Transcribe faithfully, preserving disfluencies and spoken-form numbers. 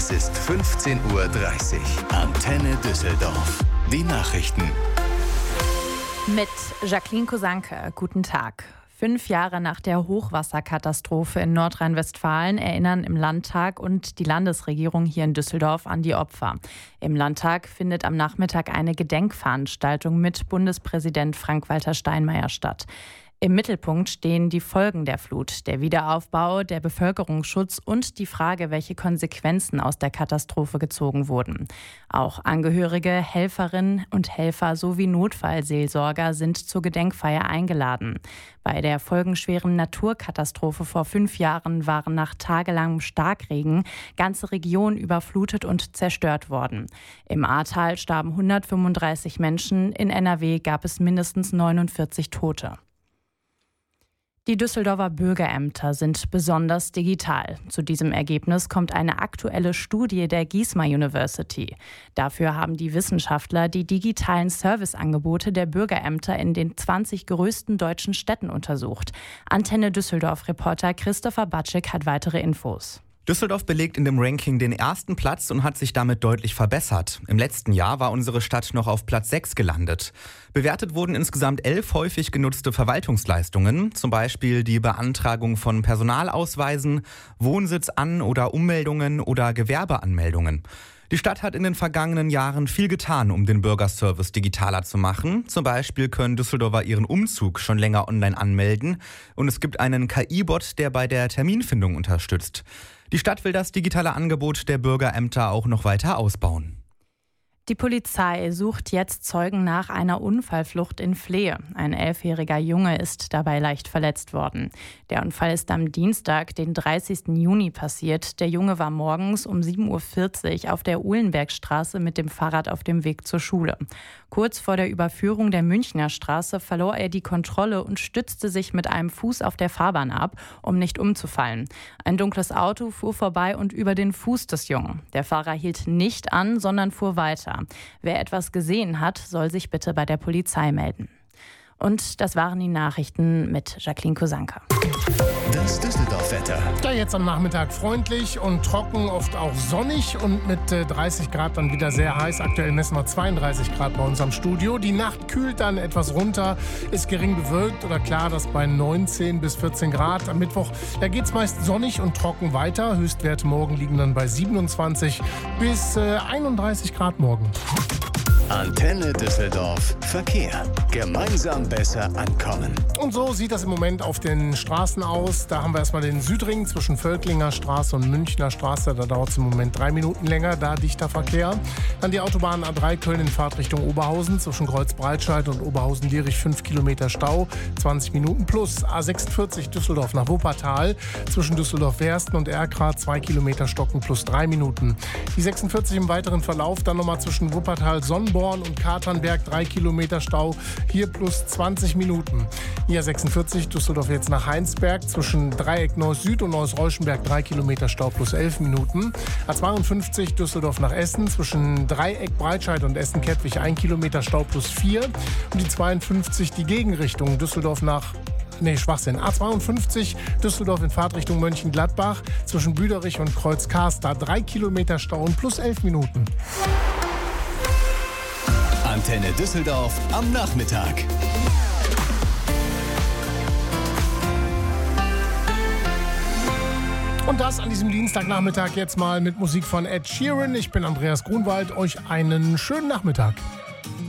Es ist fünfzehn Uhr dreißig. Antenne Düsseldorf. Die Nachrichten. Mit Jacqueline Kosanke. Guten Tag. Fünf Jahre nach der Hochwasserkatastrophe in Nordrhein-Westfalen erinnern im Landtag und die Landesregierung hier in Düsseldorf an die Opfer. Im Landtag findet am Nachmittag eine Gedenkveranstaltung mit Bundespräsident Frank-Walter Steinmeier statt. Im Mittelpunkt stehen die Folgen der Flut, der Wiederaufbau, der Bevölkerungsschutz und die Frage, welche Konsequenzen aus der Katastrophe gezogen wurden. Auch Angehörige, Helferinnen und Helfer sowie Notfallseelsorger sind zur Gedenkfeier eingeladen. Bei der folgenschweren Naturkatastrophe vor fünf Jahren waren nach tagelangem Starkregen ganze Regionen überflutet und zerstört worden. Im Ahrtal starben hundertfünfunddreißig Menschen, in N R W gab es mindestens neunundvierzig Tote. Die Düsseldorfer Bürgerämter sind besonders digital. Zu diesem Ergebnis kommt eine aktuelle Studie der Giesmer University. Dafür haben die Wissenschaftler die digitalen Serviceangebote der Bürgerämter in den zwanzig größten deutschen Städten untersucht. Antenne Düsseldorf-Reporter Christopher Batschik hat weitere Infos. Düsseldorf belegt in dem Ranking den ersten Platz und hat sich damit deutlich verbessert. Im letzten Jahr war unsere Stadt noch auf Platz sechs gelandet. Bewertet wurden insgesamt elf häufig genutzte Verwaltungsleistungen, zum Beispiel die Beantragung von Personalausweisen, Wohnsitz-An- oder Ummeldungen oder Gewerbeanmeldungen. Die Stadt hat in den vergangenen Jahren viel getan, um den Bürgerservice digitaler zu machen. Zum Beispiel können Düsseldorfer ihren Umzug schon länger online anmelden und es gibt einen K I-Bot, der bei der Terminfindung unterstützt. Die Stadt will das digitale Angebot der Bürgerämter auch noch weiter ausbauen. Die Polizei sucht jetzt Zeugen nach einer Unfallflucht in Flehe. Ein elfjähriger Junge ist dabei leicht verletzt worden. Der Unfall ist am Dienstag, den dreißigsten Juni passiert. Der Junge war morgens um sieben Uhr vierzig auf der Uhlenbergstraße mit dem Fahrrad auf dem Weg zur Schule. Kurz vor der Überführung der Münchner Straße verlor er die Kontrolle und stützte sich mit einem Fuß auf der Fahrbahn ab, um nicht umzufallen. Ein dunkles Auto fuhr vorbei und über den Fuß des Jungen. Der Fahrer hielt nicht an, sondern fuhr weiter. Wer etwas gesehen hat, soll sich bitte bei der Polizei melden. Und das waren die Nachrichten mit Jacqueline Kosanke. Das Düsseldorf-Wetter. Ja, jetzt am Nachmittag freundlich und trocken, oft auch sonnig und mit äh, dreißig Grad dann wieder sehr heiß. Aktuell messen wir zweiunddreißig Grad bei uns am Studio. Die Nacht kühlt dann etwas runter, ist gering bewölkt oder klar, das bei neunzehn bis vierzehn Grad. Am Mittwoch, da geht es meist sonnig und trocken weiter. Höchstwerte morgen liegen dann bei siebenundzwanzig bis äh, einunddreißig Grad morgen. Antenne Düsseldorf. Verkehr. Gemeinsam besser ankommen. Und so sieht das im Moment auf den Straßen aus. Da haben wir erstmal den Südring zwischen Völklinger Straße und Münchner Straße. Da dauert es im Moment drei Minuten länger, da dichter Verkehr. Dann die Autobahn A drei Köln in Fahrtrichtung Oberhausen zwischen Kreuzbreitscheid und Oberhausen-Lierich fünf Kilometer Stau, zwanzig Minuten plus. A sechsundvierzig Düsseldorf nach Wuppertal zwischen Düsseldorf-Wersten und Erkrath zwei Kilometer Stocken plus drei Minuten. Die sechsundvierzig im weiteren Verlauf dann nochmal zwischen Wuppertal-Sonnenborn und Katernberg drei Kilometer Stau, hier plus zwanzig Minuten. I A sechsundvierzig Düsseldorf jetzt nach Heinsberg zwischen Dreieck Neuss Süd und Neuss Reuschenberg drei Kilometer Stau plus elf Minuten. A zweiundfünfzig Düsseldorf nach Essen zwischen Dreieck Breitscheid und Essen-Kettwig ein Kilometer Stau plus vier. Und die zweiundfünfzig die Gegenrichtung Düsseldorf nach Nee, Schwachsinn. A zweiundfünfzig Düsseldorf in Fahrtrichtung Mönchengladbach zwischen Büderich und Kreuz-Karst, da drei Kilometer Stau und plus elf Minuten. Antenne Düsseldorf am Nachmittag. Und das an diesem Dienstagnachmittag jetzt mal mit Musik von Ed Sheeran. Ich bin Andreas Grunwald. Euch einen schönen Nachmittag.